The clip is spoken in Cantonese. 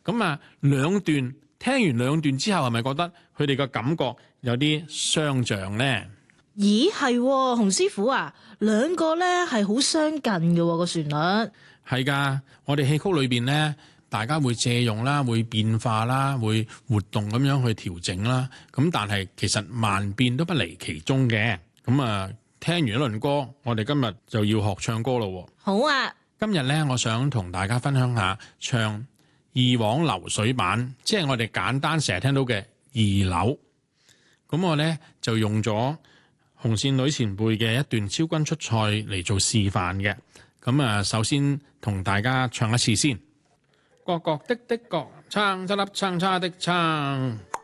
咁啊，兩段聽完兩段之後，係咪覺得佢哋嘅感覺有啲相像呢？ 咦，係喎，洪師傅啊，兩個咧係好相近嘅個旋律。 係㗎，我哋戲曲裏邊咧，大家會借用啦，會變化啦，會活動咁樣去調整啦。咁但係其實萬變都不離其宗嘅。咁啊，聽完一輪歌，我哋今日就要學唱歌咯。 好啊， 今日咧，我想同大家分享下唱二往流水版，即係我哋簡單成日聽到嘅二樓。咁我咧就用咗紅線女前輩嘅一段超君出塞嚟做示範嘅。咁啊，首先同大家唱一次先。角角的角，撐七粒撐叉的撐。